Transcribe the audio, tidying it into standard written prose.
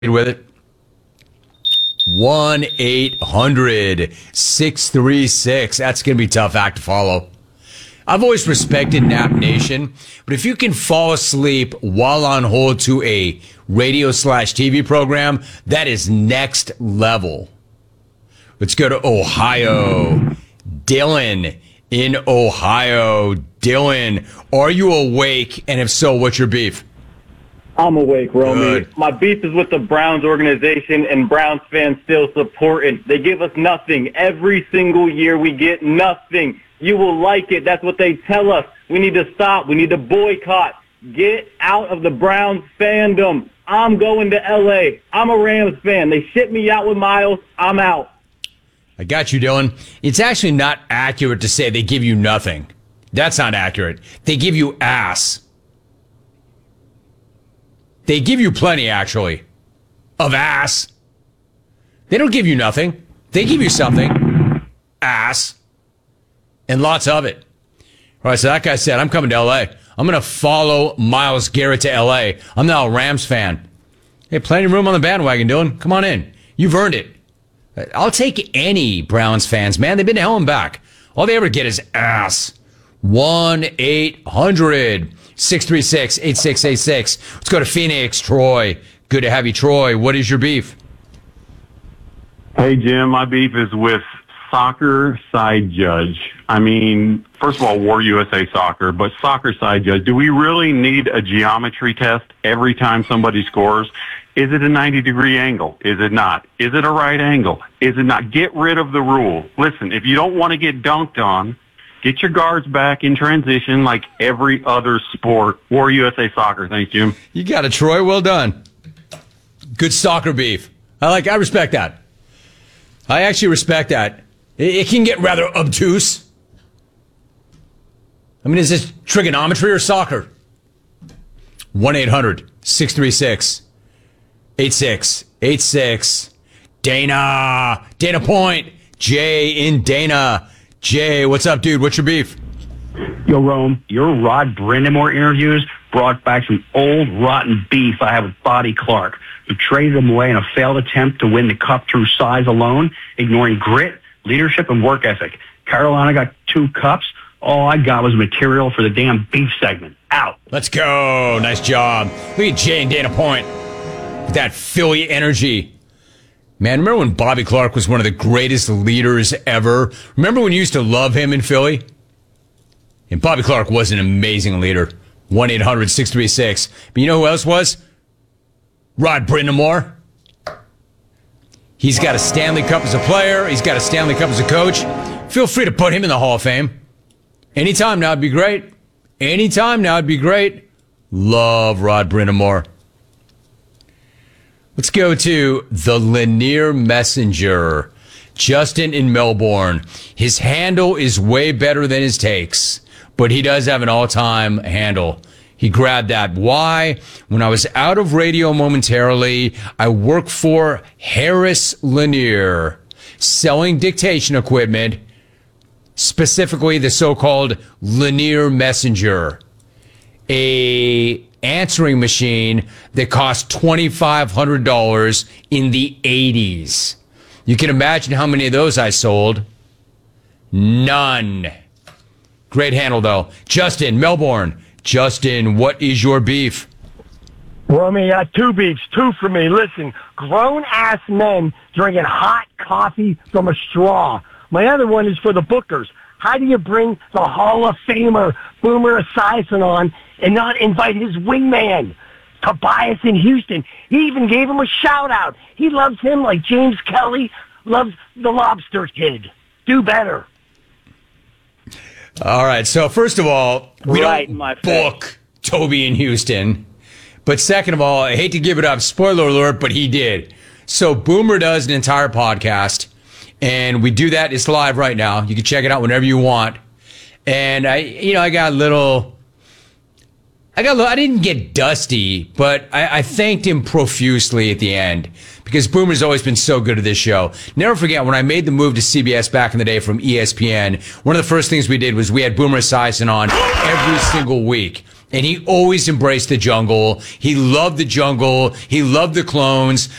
with it. 1-800-636. That's going to be a tough act to follow. I've always respected Nap Nation, but if you can fall asleep while on hold to a radio/TV program, that is next level. Let's go to Ohio. Dylan in Ohio. Dylan, are you awake? And if so, what's your beef? I'm awake, Romy. Good. My beef is with the Browns organization, and Browns fans still support it. They give us nothing. Every single year we get nothing. You will like it. That's what they tell us. We need to stop. We need to boycott. Get out of the Browns fandom. I'm going to L.A. I'm a Rams fan. They ship me out with Miles. I'm out. I got you, Dylan. It's actually not accurate to say they give you nothing. That's not accurate. They give you ass. They give you plenty, actually, of ass. They don't give you nothing. They give you something. Ass. And lots of it. All right, so that guy said, I'm coming to L.A. I'm going to follow Myles Garrett to L.A. I'm now a Rams fan. Hey, plenty of room on the bandwagon, Dylan. Come on in. You've earned it. I'll take any Browns fans, man. They've been to hell and back. All they ever get is ass. 1-800-636-8686. Let's go to Phoenix. Troy. Good to have you, Troy. What is your beef? Hey, Jim. My beef is with soccer side judge. I mean, first of all, War USA Soccer, but soccer side judge. Do we really need a geometry test every time somebody scores? Is it a 90-degree angle? Is it not? Is it a right angle? Is it not? Get rid of the rule. Listen, if you don't want to get dunked on, get your guards back in transition like every other sport. War USA Soccer. Thanks, Jim. You got it, Troy. Well done. Good soccer beef. I respect that. I actually respect that. It can get rather obtuse. I mean, is this trigonometry or soccer? 1-800-636-8686. Dana Point. Jay in Dana. Jay, what's up, dude? What's your beef? Yo, Rome, your Rod Brindamore interviews brought back some old rotten beef I had with Bobby Clark, who traded him away in a failed attempt to win the cup through size alone, ignoring grit, leadership, and work ethic. Carolina got 2 cups. All I got was material for the damn beef segment. Out. Let's go. Nice job. Look at Jay and Dana Point with that Philly energy. Man, remember when Bobby Clark was one of the greatest leaders ever? Remember when you used to love him in Philly? And Bobby Clark was an amazing leader. 1-800-636. But you know who else was? Rod Brindamore. He's got a Stanley Cup as a player. He's got a Stanley Cup as a coach. Feel free to put him in the Hall of Fame. Anytime now would be great. Anytime now would be great. Love Rod Brindamore. Let's go to the Lanier Messenger. Justin in Melbourne. His handle is way better than his takes, but he does have an all-time handle. He grabbed that. Why? When I was out of radio momentarily, I worked for Harris Lanier, selling dictation equipment, specifically the so-called Lanier Messenger, a answering machine that cost $2,500 in the 80s. You can imagine how many of those I sold. None. Great handle, though. Justin, Melbourne. Justin, what is your beef? Romy, you got 2 beefs. 2 for me. Listen, grown-ass men drinking hot coffee from a straw. My other one is for the bookers. How do you bring the Hall of Famer Boomer Esiason on and not invite his wingman, Tobias in Houston? He even gave him a shout-out. He loves him like James Kelly loves the Lobster Kid. Do better. All right, so first of all, we don't book Toby in Houston. But second of all, I hate to give it up, spoiler alert, but he did. So Boomer does an entire podcast, and we do that. It's live right now. You can check it out whenever you want. And I got a little I didn't get dusty, but I thanked him profusely at the end because Boomer's always been so good at this show. Never forget when I made the move to CBS back in the day from ESPN, one of the first things we did was we had Boomer Esiason on every single week. And he always embraced the jungle. He loved the jungle. He loved the clones.